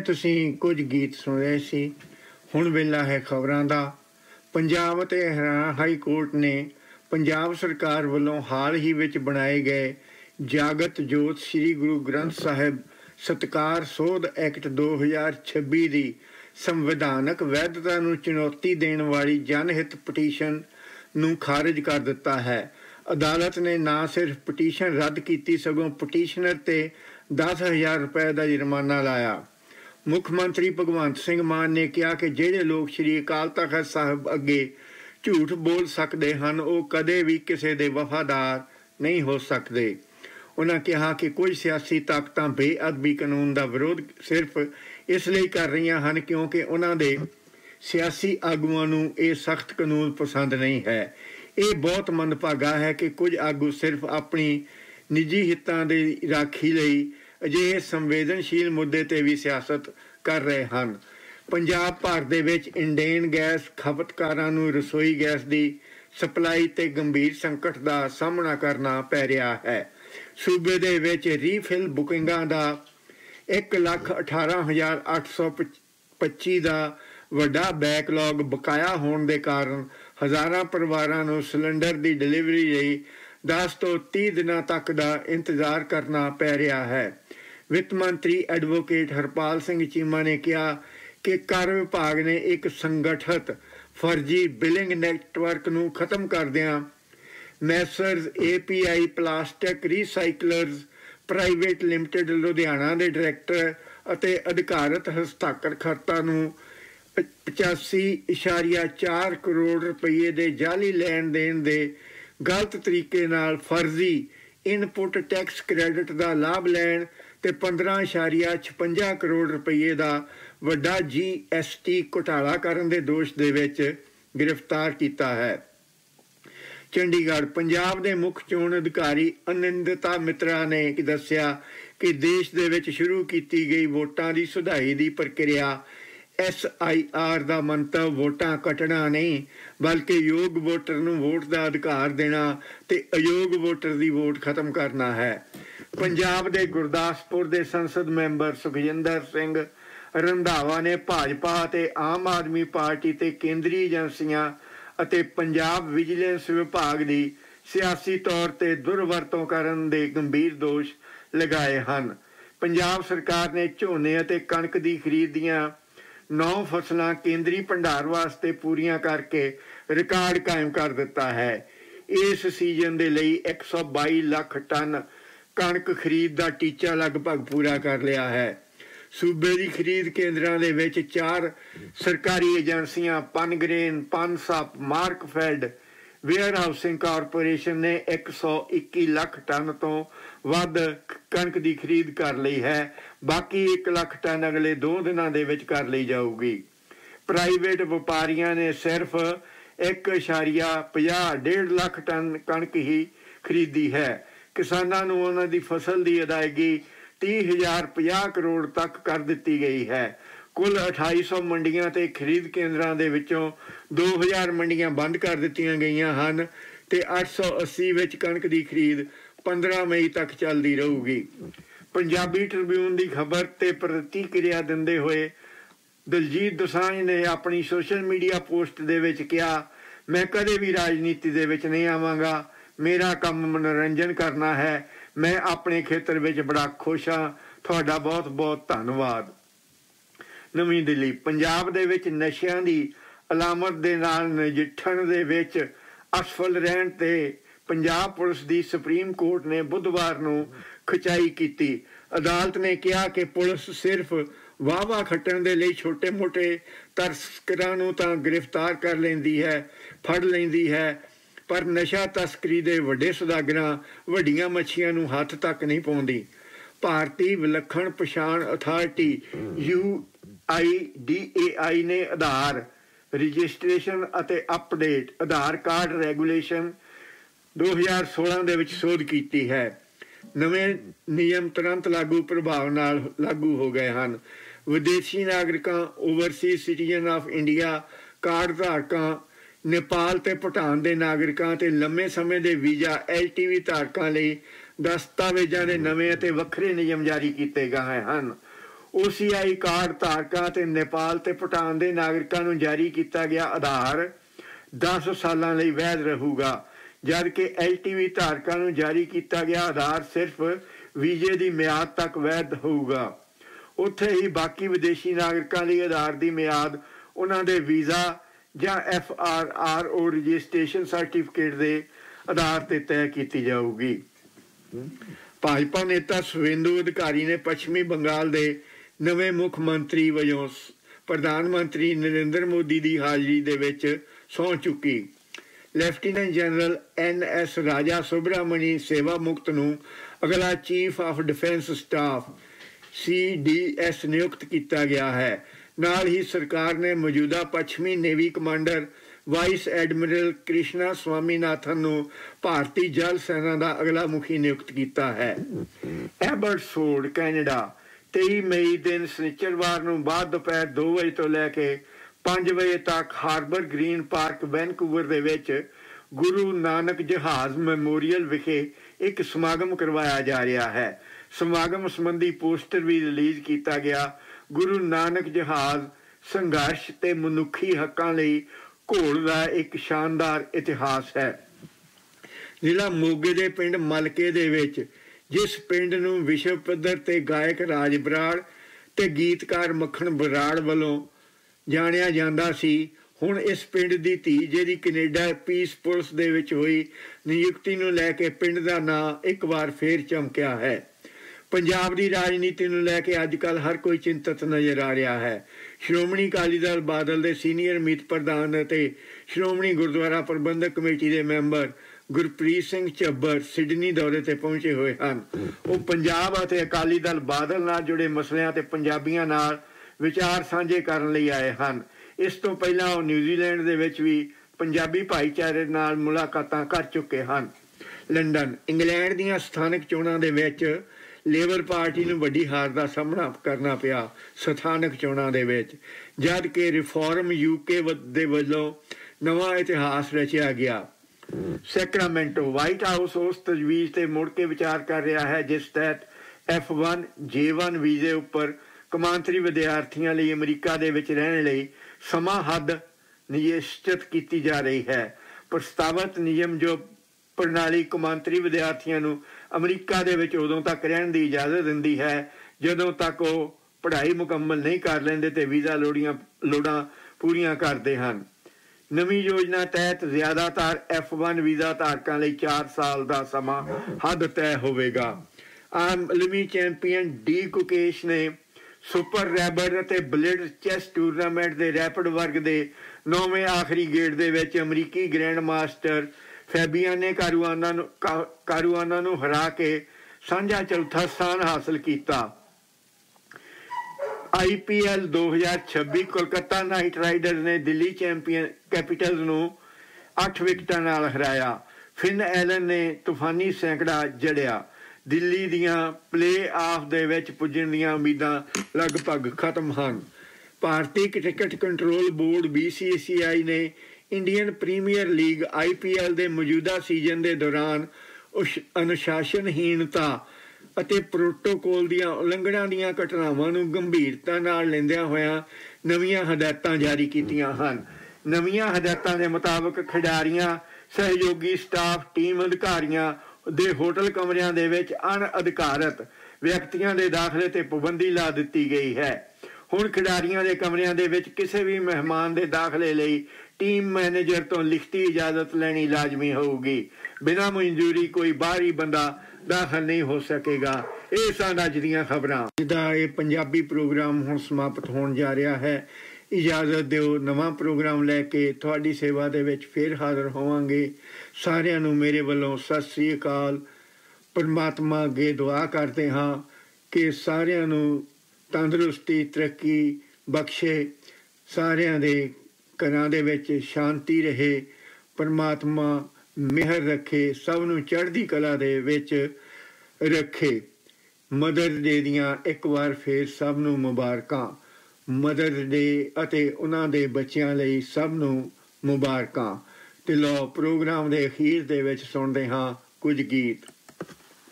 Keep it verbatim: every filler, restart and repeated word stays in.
ਤੁਸੀਂ ਕੁਝ ਗੀਤ ਸੁਣ ਰਹੇ ਸੀ। ਹੁਣ ਵੇਲਾ ਹੈ ਖਬਰਾਂ ਦਾ। ਪੰਜਾਬ ਅਤੇ ਹਰਿਆਣਾ ਹਾਈ ਕੋਰਟ ਨੇ ਪੰਜਾਬ ਸਰਕਾਰ ਵੱਲੋਂ ਹਾਲ ਹੀ ਵਿੱਚ ਬਣਾਏ ਗਏ ਜਾਗਤ ਜੋਤ ਸ੍ਰੀ ਗੁਰੂ ਗ੍ਰੰਥ ਸਾਹਿਬ ਸਤਿਕਾਰ ਸੋਧ ਐਕਟ ਦੋ ਹਜ਼ਾਰ ਛੱਬੀ ਦੀ ਸੰਵਿਧਾਨਕ ਵੈਧਤਾ ਨੂੰ ਚੁਣੌਤੀ ਦੇਣ ਵਾਲੀ ਜਨਹਿਤ ਪਟੀਸ਼ਨ ਨੂੰ ਖਾਰਜ ਕਰ ਦਿੱਤਾ ਹੈ। ਅਦਾਲਤ ਨੇ ਨਾ ਸਿਰਫ ਪਟੀਸ਼ਨ ਰੱਦ ਕੀਤੀ ਸਗੋਂ ਪਟੀਸ਼ਨਰ ਤੇ ਦਸ ਹਜ਼ਾਰ ਰੁਪਏ ਦਾ ਜੁਰਮਾਨਾ ਲਾਇਆ। ਮੁੱਖ ਮੰਤਰੀ ਭਗਵੰਤ ਸਿੰਘ ਮਾਨ ਨੇ ਕਿਹਾ ਕਿ ਜਿਹੜੇ ਲੋਕ ਸ਼੍ਰੀ ਅਕਾਲ ਤਖ਼ਤ ਸਾਹਿਬ ਅੱਗੇ ਝੂਠ ਬੋਲ ਸਕਦੇ ਹਨ ਉਹ ਕਦੇ ਵੀ ਕਿਸੇ ਦੇ ਵਫਾਦਾਰ ਨਹੀਂ ਹੋ ਸਕਦੇ। ਉਹਨਾਂ ਕਿਹਾ ਕਿ ਕੁਝ ਸਿਆਸੀ ਤਾਕਤਾਂ ਬੇਅਦਬੀ ਕਾਨੂੰਨ ਦਾ ਵਿਰੋਧ ਸਿਰਫ ਇਸ ਲਈ ਕਰ ਰਹੀਆਂ ਹਨ ਕਿਉਂਕਿ ਉਹਨਾਂ ਦੇ ਸਿਆਸੀ ਆਗੂਆਂ ਨੂੰ ਇਹ ਸਖਤ ਕਾਨੂੰਨ ਪਸੰਦ ਨਹੀਂ ਹੈ। ਇਹ ਬਹੁਤ ਮੰਦਭਾਗਾ ਹੈ ਕਿ ਕੁਝ ਆਗੂ ਸਿਰਫ ਆਪਣੀ ਨਿੱਜੀ ਹਿੱਤਾਂ ਦੀ ਰਾਖੀ ਲਈ ਅਜਿਹੇ ਸੰਵੇਦਨਸ਼ੀਲ ਮੁੱਦੇ 'ਤੇ ਵੀ ਸਿਆਸਤ ਕਰ ਰਹੇ ਹਨ। ਪੰਜਾਬ ਭਰ ਦੇ ਵਿੱਚ ਇੰਡੇਨ ਗੈਸ ਖਪਤਕਾਰਾਂ ਨੂੰ ਰਸੋਈ ਗੈਸ ਦੀ ਸਪਲਾਈ 'ਤੇ ਗੰਭੀਰ ਸੰਕਟ ਦਾ ਸਾਹਮਣਾ ਕਰਨਾ ਪੈ ਰਿਹਾ ਹੈ। ਸੂਬੇ ਦੇ ਵਿੱਚ ਰੀਫਿਲ ਬੁਕਿੰਗਾਂ ਦਾ ਇੱਕ ਲੱਖ ਅਠਾਰਾਂ ਹਜ਼ਾਰ ਅੱਠ ਸੌ ਪੱਚੀ ਦਾ ਵੱਡਾ ਬੈਕਲੌਗ ਬਕਾਇਆ ਹੋਣ ਦੇ ਕਾਰਨ ਹਜ਼ਾਰਾਂ ਪਰਿਵਾਰਾਂ ਨੂੰ ਸਿਲੰਡਰ ਦੀ ਡਿਲੀਵਰੀ ਲਈ ਦਸ ਤੋਂ ਤੀਹ ਦਿਨਾਂ ਤੱਕ ਦਾ ਇੰਤਜ਼ਾਰ ਕਰਨਾ ਪੈ ਰਿਹਾ ਹੈ। ਵਿੱਤ ਮੰਤਰੀ ਐਡਵੋਕੇਟ ਹਰਪਾਲ ਸਿੰਘ ਚੀਮਾ ਨੇ ਕਿਹਾ ਕਿ ਕਰ ਵਿਭਾਗ ਨੇ ਇੱਕ ਸੰਗਠਿਤ ਫਰਜ਼ੀ ਬਿਲਿੰਗ ਨੈਟਵਰਕ ਨੂੰ ਖਤਮ ਕਰਦਿਆਂ ਮੈਸਰਜ਼ ਏ ਪੀ ਆਈ ਪਲਾਸਟਿਕ ਰੀਸਾਈਕਲਰਜ਼ ਪ੍ਰਾਈਵੇਟ ਲਿਮਟਿਡ ਲੁਧਿਆਣਾ ਦੇ ਡਾਇਰੈਕਟਰ ਅਤੇ ਅਧਿਕਾਰਤ ਹਸਤਾਖਰਕਰਤਾ ਨੂੰ ਪਚਾਸੀ ਇਸ਼ਾਰੀਆ ਚਾਰ ਕਰੋੜ ਰੁਪਈਏ ਦੇ ਜਾਅਲੀ ਲੈਣ ਦੇਣ ਦੇ ਗਲਤ ਤਰੀਕੇ ਨਾਲ ਫਰਜ਼ੀ ਇਨਪੁੱਟ ਟੈਕਸ ਕ੍ਰੈਡਿਟ ਦਾ ਲਾਭ ਲੈਣ ਤੇ ਪੰਦਰਾਂ ਇਸ਼ਾਰੀਆ ਛਪੰਜਾ ਕਰੋੜ ਰੁਪਈਏ ਦਾ ਵੱਡਾ ਜੀ ਐਸ ਟੀ ਘੁਟਾਲਾ ਕਰਨ ਦੇ ਦੋਸ਼ ਦੇ ਵਿੱਚ ਗ੍ਰਿਫਤਾਰ ਕੀਤਾ ਹੈ। ਚੰਡੀਗੜ੍ਹ ਪੰਜਾਬ ਦੇ ਮੁੱਖ ਚੋਣ ਅਧਿਕਾਰੀ ਅਨਿੰਦਿਤਾ ਮਿਤਰਾ ਨੇ ਦੱਸਿਆ ਕਿ ਦੇਸ਼ ਦੇ ਵਿੱਚ ਸ਼ੁਰੂ ਕੀਤੀ ਗਈ ਵੋਟਾਂ ਦੀ ਸੁਧਾਈ ਦੀ ਪ੍ਰਕਿਰਿਆ ਐਸ ਆਈ ਆਰ ਦਾ ਮੰਤਵ ਵੋਟਾਂ ਕੱਟਣਾ ਨਹੀਂ ਬਲਕਿ ਯੋਗ ਵੋਟਰ ਨੂੰ ਵੋਟ ਦਾ ਅਧਿਕਾਰ ਦੇਣਾ ਤੇ ਅਯੋਗ ਵੋਟਰ ਦੀ ਵੋਟ ਖਤਮ ਕਰਨਾ ਹੈ। ਪੰਜਾਬ ਦੇ ਗੁਰਦਾਸਪੁਰ ਦੇ ਸੰਸਦ ਮੈਂਬਰ ਸੁਖਜਿੰਦਰ ਸਿੰਘ ਰੰਧਾਵਾ ਨੇ ਭਾਜਪਾ ਅਤੇ ਆਮ ਆਦਮੀ ਪਾਰਟੀ ਤੇ ਕੇਂਦਰੀ ਏਜੰਸੀਆਂ ਅਤੇ ਪੰਜਾਬ ਵਿਜੀਲੈਂਸ ਵਿਭਾਗ ਦੀ ਸਿਆਸੀ ਤੌਰ ਤੇ ਦੁਰਵਰਤੋਂ ਕਰਨ ਦੇ ਗੰਭੀਰ ਦੋਸ਼ ਲਗਾਏ ਹਨ। ਪੰਜਾਬ ਸਰਕਾਰ ਨੇ ਝੋਨੇ ਅਤੇ ਕਣਕ ਦੀ ਖਰੀਦ ਦੀਆਂ ਨੌ ਫਸਲਾਂ ਕੇਂਦਰੀ ਭੰਡਾਰ ਵਾਸਤੇ ਪੂਰੀਆਂ ਕਰਕੇ ਰਿਕਾਰਡ ਕਾਇਮ ਕਰ ਦਿੱਤਾ ਹੈ। ਇਸ ਸੀਜ਼ਨ ਦੇ ਲਈ ਇੱਕ ਸੌ ਬਾਈ ਲੱਖ ਟਨ ਕਣਕ ਖਰੀਦ ਦਾ ਟੀਚਾ ਲਗਭਗ ਪੂਰਾ ਕਰ ਲਿਆ ਹੈ। ਸੂਬੇ ਦੀ ਖਰੀਦ ਕੇਂਦਰਾਂ ਦੇ ਵਿੱਚ ਚਾਰ ਸਰਕਾਰੀ ਏਜੰਸੀਆਂ Pungrain, Punsup, Markfed, wear housing corporation ਨੇ ਇੱਕ ਸੌ ਇੱਕੀ ਲੱਖ ਟਨ ਤੋਂ ਵੱਧ ਕਣਕ ਦੀ ਖਰੀਦ ਕਰ ਲਈ ਹੈ। ਬਾਕੀ ਇੱਕ ਲੱਖ ਟਨ ਅਗਲੇ ਦੋ ਦਿਨਾਂ ਦੇ ਵਿੱਚ ਕਰ ਲਈ ਜਾਊਗੀ। ਪ੍ਰਾਈਵੇਟ ਵਪਾਰੀਆਂ ਨੇ ਸਿਰਫ ਇੱਕ ਇਸ਼ਾਰੀਆ ਪੰਜਾਹ ਡੇਢ ਲੱਖ ਟਨ ਕਣਕ ਹੀ ਖਰੀਦੀ ਹੈ। ਕਿਸਾਨਾਂ ਨੂੰ ਉਹਨਾਂ ਦੀ ਫਸਲ ਦੀ ਅਦਾਇਗੀ ਤੀਹ ਹਜ਼ਾਰ ਪੰਜਾਹ ਕਰੋੜ ਤੱਕ ਕਰ ਦਿੱਤੀ ਗਈ ਹੈ। ਕੁੱਲ ਅਠਾਈ ਸੌ ਮੰਡੀਆਂ ਤੇ ਖਰੀਦ ਕੇਂਦਰਾਂ ਦੇ ਵਿੱਚੋਂ ਦੋ ਹਜ਼ਾਰ ਮੰਡੀਆਂ ਬੰਦ ਕਰ ਦਿੱਤੀਆਂ ਗਈਆਂ ਹਨ ਤੇ ਅੱਠ ਸੌ ਅੱਸੀ ਵਿੱਚ ਕਣਕ ਦੀ ਖਰੀਦ ਪੰਦਰਾਂ ਮਈ ਤੱਕ ਚੱਲਦੀ ਰਹੂਗੀ। ਪੰਜਾਬੀ ਟ੍ਰਿਬਿਊਨ ਦੀ ਖਬਰ ਤੇ ਪ੍ਰਤੀਕਿਰਿਆ ਦਿੰਦੇ ਹੋਏ ਦਲਜੀਤ ਦੋਸਾਂਝ ਨੇ ਆਪਣੀ ਸੋਸ਼ਲ ਮੀਡੀਆ ਪੋਸਟ ਦੇ ਵਿੱਚ ਕਿਹਾ, ਮੈਂ ਕਦੇ ਵੀ ਰਾਜਨੀਤੀ ਦੇ ਵਿੱਚ ਨਹੀਂ ਆਵਾਂਗਾ। ਮੇਰਾ ਕੰਮ ਮਨੋਰੰਜਨ ਕਰਨਾ ਹੈ। ਮੈਂ ਆਪਣੇ ਖੇਤਰ ਵਿੱਚ ਬੜਾ ਖੁਸ਼ ਹਾਂ। ਤੁਹਾਡਾ ਬਹੁਤ ਬਹੁਤ ਧੰਨਵਾਦ। ਨਵੀਂ ਦਿੱਲੀ ਪੰਜਾਬ ਦੇ ਵਿੱਚ ਨਸ਼ਿਆਂ ਦੀ ਅਲਾਮਤ ਦੇ ਨਾਲ ਨਜਿੱਠਣ ਦੇ ਵਿੱਚ ਅਸਫਲ ਰਹਿਣ ਤੇ ਪੰਜਾਬ ਪੁਲਿਸ ਦੀ ਸੁਪਰੀਮ ਕੋਰਟ ਨੇ ਬੁੱਧਵਾਰ ਨੂੰ ਖਿਚਾਈ ਕੀਤੀ। ਅਦਾਲਤ ਨੇ ਕਿਹਾ ਕਿ ਪੁਲਿਸ ਸਿਰਫ ਵਾਹਵਾ ਖੱਟਣ ਦੇ ਲਈ ਛੋਟੇ ਮੋਟੇ ਤਸਕਰਾਂ ਨੂੰ ਤਾਂ ਗ੍ਰਿਫਤਾਰ ਕਰ ਲੈਂਦੀ ਹੈ, ਫੜ ਲੈਂਦੀ ਹੈ, ਪਰ ਨਸ਼ਾ ਤਸਕਰੀ ਦੇ ਵੱਡੇ ਸੁਦਾਗਰਾਂ ਵੱਡੀਆਂ ਮੱਛੀਆਂ ਨੂੰ ਹੱਥ ਤੱਕ ਨਹੀਂ ਪਾਉਂਦੀ। ਭਾਰਤੀ ਵਿਲੱਖਣ ਪਛਾਣ authority you I D A ਆਈ ਨੇ ਆਧਾਰ ਰਜਿਸਟ੍ਰੇਸ਼ਨ ਅਤੇ ਅਪਡੇਟ ਆਧਾਰ ਕਾਰਡ ਰੈਗੂਲੇਸ਼ਨ ਦੋ ਹਜ਼ਾਰ ਸੋਲਾਂ ਦੇ ਵਿੱਚ ਸੋਧ ਕੀਤੀ ਹੈ। ਨਵੇਂ ਨਿਯਮ ਤੁਰੰਤ ਲਾਗੂ ਪ੍ਰਭਾਵ ਨਾਲ ਲਾਗੂ ਹੋ ਗਏ ਹਨ। ਵਿਦੇਸ਼ੀ ਨਾਗਰਿਕਾਂ, Overseas citizen of India card ਧਾਰਕਾਂ, Nepal ਤੇ ਭੂਟਾਨ ਦੇ ਨਾਗਰਿਕਾਂ ਅਤੇ ਲੰਮੇ ਸਮੇਂ ਦੇ ਵੀਜ਼ਾ ਐਲ ਟੀ ਵੀ ਧਾਰਕਾਂ ਲਈ ਦਸਤਾਵੇਜ਼ਾਂ ਦੇ ਨਵੇਂ ਅਤੇ ਵੱਖਰੇ ਨਿਯਮ ਜਾਰੀ ਕੀਤੇ ਗਏ ਹਨ। O C I ਕਾਰਡ ਧਾਰਕਾਂ ਤੇ ਨੇਪਾਲ ਤੇ ਭੂਟਾਨ ਦੇ ਨਾਗਰਿਕਾਂ ਨੂੰ ਜਾਰੀ ਕੀਤਾ ਗਿਆ ਆਧਾਰ ਦਸ ਸਾਲਾਂ ਲਈ ਵੈਧ ਰਹੂਗਾ, ਜਦ ਕਿ L T V ਧਾਰਕਾਂ ਨੂੰ ਜਾਰੀ ਕੀਤਾ ਗਿਆ ਆਧਾਰ ਸਿਰਫ ਵੀਜ਼ੇ ਦੀ ਮਿਆਦ ਤੱਕ ਵੈਧ ਹੋਊਗਾ। ਉੱਥੇ ਹੀ ਬਾਕੀ ਵਿਦੇਸ਼ੀ ਨਾਗਰਿਕਾਂ ਲਈ ਆਧਾਰ ਦੀ ਮਿਆਦ ਉਹਨਾਂ ਦੇ ਵੀਜ਼ਾ ਜਾਂ F R R O registration certificate ਦੇ ਆਧਾਰ ਤੇ ਤੈਅ ਕੀਤੀ ਜਾਊਗੀ। ਭਾਜਪਾ ਨੇਤਾ ਸੁਵੇਂਦੂ ਅਧਿਕਾਰੀ ਨੇ ਪੱਛਮੀ ਬੰਗਾਲ ਦੇ ਨਵੇਂ ਮੁੱਖ ਮੰਤਰੀ ਵਜੋਂ ਪ੍ਰਧਾਨ ਮੰਤਰੀ ਨਰਿੰਦਰ ਮੋਦੀ ਦੀ ਹਾਜ਼ਰੀ ਦੇ ਵਿੱਚ ਸਹੁੰ ਚੁੱਕੀ। ਲੈਫਟੀਨੈਂਟ ਜਨਰਲ ਐਨ ਐਸ ਰਾਜਾ ਸੁਬਰਾਮਣੀ ਸੇਵਾ ਮੁਕਤ ਨੂੰ ਅਗਲਾ chief of defence staff C D S ਨਿਯੁਕਤ ਕੀਤਾ ਗਿਆ ਹੈ। ਨਾਲ ਹੀ ਸਰਕਾਰ ਨੇ ਮੌਜੂਦਾ ਪੱਛਮੀ navy commander vice admiral Krishna Swaminathan ਨੂੰ ਭਾਰਤੀ ਜਲ ਸੈਨਾ ਦਾ ਅਗਲਾ ਮੁਖੀ ਨਿਯੁਕਤ ਕੀਤਾ ਹੈ। ਐਬਰਟਸਫੋਰਡ ਕੈਨੇਡਾ ਤੇਈ ਮਈ ਦਿਨ ਸ਼ਨੀਚਰਵਾਰ ਨੂੰ ਬਾਅਦ ਦੁਪਹਿਰ ਦੋ ਵਜੇ ਤੋਂ ਲੈ ਕੇ ਪੰਜ ਵਜੇ ਤੱਕ ਹਾਰਬਰ ਗ੍ਰੀਨ ਪਾਰਕ ਵੈਨਕੂਵਰ ਦੇ ਵਿੱਚ ਗੁਰੂ ਨਾਨਕ ਜਹਾਜ਼ ਮੈਮੋਰੀਅਲ ਵਿਖੇ ਇੱਕ ਸਮਾਗਮ ਕਰਵਾਇਆ ਜਾ ਰਿਹਾ ਹੈ। ਸਮਾਗਮ ਸੰਬੰਧੀ ਪੋਸਟਰ ਵੀ ਰਿਲੀਜ਼ ਕੀਤਾ ਗਿਆ। ਗੁਰੂ ਨਾਨਕ ਜਹਾਜ਼ ਸੰਘਰਸ਼ ਤੇ ਮਨੁੱਖੀ ਹੱਕਾਂ ਲਈ ਘੋਲ ਦਾ ਇੱਕ ਸ਼ਾਨਦਾਰ ਇਤਿਹਾਸ ਹੈ। ਜ਼ਿਲ੍ਹਾ ਮੋਗੇ ਦੇ ਪਿੰਡ ਮਲਕੇ ਦੇ ਵਿੱਚ, ਜਿਸ ਪਿੰਡ ਨੂੰ ਵਿਸ਼ਵ ਪੱਧਰ ਤੇ ਗਾਇਕ ਰਾਜ ਬਰਾੜ ਤੇ ਗੀਤਕਾਰ ਮੱਖਣ ਬਰਾੜ ਵੱਲੋਂ ਜਾਣਿਆ ਜਾਂਦਾ ਸੀ, ਹੁਣ ਇਸ ਪਿੰਡ ਦੀ ਧੀ ਜਿਹਦੀ ਕੈਨੇਡਾ ਪੀਸ ਪੁਲਿਸ ਦੇ ਵਿੱਚ ਹੋਈ ਨਿਯੁਕਤੀ ਨੂੰ ਲੈ ਕੇ ਪਿੰਡ ਦਾ ਨਾਂ ਇੱਕ ਵਾਰ ਫੇਰ ਚਮਕਿਆ ਹੈ। ਪੰਜਾਬ ਦੀ ਰਾਜਨੀਤੀ ਨੂੰ ਲੈ ਕੇ ਅੱਜ ਕੱਲ੍ਹ ਹਰ ਕੋਈ ਚਿੰਤਤ ਨਜ਼ਰ ਆ ਰਿਹਾ ਹੈ। ਸ਼੍ਰੋਮਣੀ ਅਕਾਲੀ ਦਲ ਬਾਦਲ ਦੇ ਸੀਨੀਅਰ ਮੀਤ ਪ੍ਰਧਾਨ ਅਤੇ ਸ਼੍ਰੋਮਣੀ ਗੁਰਦੁਆਰਾ ਪ੍ਰਬੰਧਕ ਕਮੇਟੀ ਦੇ ਮੈਂਬਰ ਗੁਰਪ੍ਰੀਤ ਸਿੰਘ ਝੱਬਰ ਸਿਡਨੀ ਦੌਰੇ ਤੇ ਪਹੁੰਚੇ ਹੋਏ ਹਨ। ਉਹ ਪੰਜਾਬ ਅਤੇ ਅਕਾਲੀ ਦਲ ਬਾਦਲ ਨਾਲ ਜੁੜੇ ਮਸਲਿਆਂ ਤੇ ਪੰਜਾਬੀਆਂ ਨਾਲ ਵਿਚਾਰ ਸਾਂਝੇ ਕਰਨ ਲਈ ਆਏ ਹਨ। ਇਸ ਤੋਂ ਪਹਿਲਾਂ ਉਹ ਨਿਊਜ਼ੀਲੈਂਡ ਦੇ ਵਿੱਚ ਵੀ ਪੰਜਾਬੀ ਭਾਈਚਾਰੇ ਨਾਲ ਮੁਲਾਕਾਤਾਂ ਕਰ ਚੁੱਕੇ ਹਨ। ਲੰਡਨ ਇੰਗਲੈਂਡ ਦੀਆਂ ਸਥਾਨਕ ਚੋਣਾਂ ਦੇ ਵਿੱਚ ਲੇਬਰ ਪਾਰਟੀ ਨੂੰ ਵੱਡੀ ਹਾਰ ਦਾ ਸਾਹਮਣਾ ਕਰਨਾ ਪਿਆ ਸਥਾਨਕ ਚੋਣਾਂ ਦੇ ਵਿੱਚ, ਜਦ ਕਿ ਰਿਫਾਰਮ ਯੂਕੇ ਦੇ ਵੱਲੋਂ ਨਵਾਂ ਇਤਿਹਾਸ ਰਚਿਆ ਗਿਆ। ਸੈਕਰਾਮੈਂਟੋ ਵਾਈਟ ਹਾਊਸ ਉਸ ਤਜਵੀਜ਼ ਤੇ ਮੁੜ ਕੇ ਵਿਚਾਰ ਕਰ ਰਿਹਾ ਹੈ ਜਿਸ ਤਹਿਤ F one J one ਵੀਜ਼ੇ ਉੱਪਰ ਕੌਮਾਂਤਰੀ ਵਿਦਿਆਰਥੀਆਂ ਲਈ ਅਮਰੀਕਾ ਦੇ ਵਿੱਚ ਰਹਿਣ ਲਈ ਸਮਾਂ ਹੱਦ ਨਿਸ਼ਚਿਤ ਕੀਤੀ ਜਾ ਰਹੀ ਹੈ। ਪ੍ਰਸਤਾਵਿਤ ਨਿਯਮ ਜੋ ਪ੍ਰਣਾਲੀ ਕੌਮਾਂਤਰੀ ਵਿਦਿਆਰਥੀਆਂ ਨੂੰ ਅਮਰੀਕਾ ਦੇ ਵਿੱਚ ਉਦੋਂ ਤੱਕ ਰਹਿਣ ਦੀ ਇਜਾਜ਼ਤ ਦਿੰਦੀ ਹੈ ਜਦੋਂ ਤੱਕ ਉਹ ਪੜ੍ਹਾਈ ਮੁਕੰਮਲ ਨਹੀਂ ਕਰ ਲੈਂਦੇ ਤੇ ਵੀਜ਼ਾ ਲੋੜੀਆਂ ਲੋੜਾਂ ਪੂਰੀਆਂ ਕਰਦੇ ਹਨ। ਨਵੀਂ ਯੋਜਨਾ ਤਹਿਤ ਜ਼ਿਆਦਾਤਰ F one ਵੀਜ਼ਾ ਧਾਰਕਾਂ ਲਈ ਚਾਰ ਸਾਲ ਦਾ ਸਮਾਂ ਹੱਦ ਤੈਅ ਹੋਵੇਗਾ। ਆਲਮੀ ਚੈਂਪੀਅਨ ਡੀ ਕੁਕੇਸ਼ ਨੇ ਸੁਪਰ ਰੈਬਿਡ ਅਤੇ ਬਲਿਟਜ਼ ਚੈਸ ਟੂਰਨਾਮੈਂਟ ਦੇ ਰੈਪਿਡ ਵਰਗ ਦੇ ਨੌਵੇਂ ਆਖਰੀ ਗੇੜ ਦੇ ਵਿੱਚ ਅਮਰੀਕੀ ਗ੍ਰੈਂਡ ਮਾਸਟਰ ਫੈਬੀਆਨੇ ਕਾਰੂਆਨਾ ਨੂੰ ਕਾਰੂਆਨਾ ਨੂੰ ਹਰਾ ਕੇ ਸਾਂਝਾ ਚੌਥਾ ਸਥਾਨ ਹਾਸਲ ਕੀਤਾ। I P L ਦੋ ਹਜ਼ਾਰ ਛੱਬੀ ਕੋਲਕਾਤਾ ਨਾਈਟ ਰਾਈਡਰਜ਼ ਨੇ ਦਿੱਲੀ ਚੈਂਪੀਅਨ ਕੈਪੀਟਲਜ਼ ਨੂੰ ਅੱਠ ਵਿਕਟਾਂ ਨਾਲ ਹਰਾਇਆ। ਫਿਨ ਐਲਨ ਨੇ ਤੂਫਾਨੀ ਸੈਂਕੜਾ ਜੜਿਆ। ਦਿੱਲੀ ਦੀਆਂ ਪਲੇ ਆਫ ਦੇ ਵਿੱਚ ਪੁੱਜਣ ਦੀਆਂ ਉਮੀਦਾਂ ਲਗਭਗ ਖਤਮ ਹਨ। ਭਾਰਤੀ cricket control board B C C I ਨੇ Indian premier league I P L ਦੇ ਮੌਜੂਦਾ ਸੀਜ਼ਨ ਦੇ ਦੌਰਾਨ ਉਸ ਅਨੁਸ਼ਾਸਨਹੀਣਤਾ ਅਤੇ ਪ੍ਰੋਟੋਕੋਲ ਦੀਆਂ ਉਲੰਘਣਾ ਦੀਆਂ ਘਟਨਾਵਾਂ ਨੂੰ ਗੰਭੀਰਤਾ ਨਾਲ ਲੈਂਦਿਆਂ ਹੋਇਆਂ ਨਵੀਆਂ ਹਦਾਇਤਾਂ ਜਾਰੀ ਕੀਤੀਆਂ ਹਨ। ਨਵੀਆਂ ਹਦਾਇਤਾਂ ਦੇ ਮੁਤਾਬਕ ਖਿਡਾਰੀਆਂ, ਸਹਿਯੋਗੀ ਸਟਾਫ, ਟੀਮ ਅਧਿਕਾਰੀਆਂ ਦੇ ਹੋਟਲ ਕਮਰਿਆਂ ਦੇ ਵਿੱਚ ਅਣਅਧਿਕਾਰਤ ਵਿਅਕਤੀਆਂ ਦੇ ਦਾਖਲੇ ਤੇ ਪਾਬੰਦੀ ਲਾ ਦਿੱਤੀ ਗਈ ਹੈ। ਹੁਣ ਖਿਡਾਰੀਆਂ ਦੇ ਕਮਰਿਆਂ ਦੇ ਵਿੱਚ ਕਿਸੇ ਵੀ ਮਹਿਮਾਨ ਦੇ ਦਾਖਲੇ ਲਈ ਟੀਮ ਮੈਨੇਜਰ ਤੋਂ ਲਿਖਤੀ ਇਜਾਜ਼ਤ ਲੈਣੀ ਲਾਜ਼ਮੀ ਹੋਊਗੀ। ਬਿਨਾਂ ਮਨਜ਼ੂਰੀ ਕੋਈ ਬਾਹਰੀ ਬੰਦਾ ਦਾਖਲ ਨਹੀਂ ਹੋ ਸਕੇਗਾ। ਇਹ ਸਨ ਅੱਜ ਦੀਆਂ ਖਬਰਾਂ। ਜਿਹਦਾ ਇਹ ਪੰਜਾਬੀ ਪ੍ਰੋਗਰਾਮ ਹੁਣ ਸਮਾਪਤ ਹੋਣ ਜਾ ਰਿਹਾ ਹੈ। ਇਜਾਜ਼ਤ ਦਿਓ, ਨਵਾਂ ਪ੍ਰੋਗਰਾਮ ਲੈ ਕੇ ਤੁਹਾਡੀ ਸੇਵਾ ਦੇ ਵਿੱਚ ਫਿਰ ਹਾਜ਼ਰ ਹੋਵਾਂਗੇ। ਸਾਰਿਆਂ ਨੂੰ ਮੇਰੇ ਵੱਲੋਂ ਸਤਿ ਸ੍ਰੀ ਅਕਾਲ। ਪਰਮਾਤਮਾ ਅੱਗੇ ਦੁਆ ਕਰਦੇ ਹਾਂ ਕਿ ਸਾਰਿਆਂ ਨੂੰ ਤੰਦਰੁਸਤੀ, ਤਰੱਕੀ ਬਖਸ਼ੇ, ਸਾਰਿਆਂ ਦੇ ਘਰਾਂ ਦੇ ਵਿੱਚ ਸ਼ਾਂਤੀ ਰਹੇ, ਪਰਮਾਤਮਾ ਮਿਹਰ ਰੱਖੇ, ਸਭ ਨੂੰ ਚੜ੍ਹਦੀ ਕਲਾ ਦੇ ਵਿੱਚ ਰੱਖੇ। ਮਦਰਸ ਡੇ ਦੀਆਂ ਇੱਕ ਵਾਰ ਫਿਰ ਸਭ ਨੂੰ ਮੁਬਾਰਕਾਂ। ਮਦਰਸ ਡੇ ਅਤੇ ਉਹਨਾਂ ਦੇ ਬੱਚਿਆਂ ਲਈ ਸਭ ਨੂੰ ਮੁਬਾਰਕਾਂ। ਤੇ ਲਓ ਪ੍ਰੋਗਰਾਮ ਦੇ ਅਖੀਰ ਦੇ ਵਿੱਚ ਸੁਣਦੇ ਹਾਂ ਕੁਝ ਗੀਤ।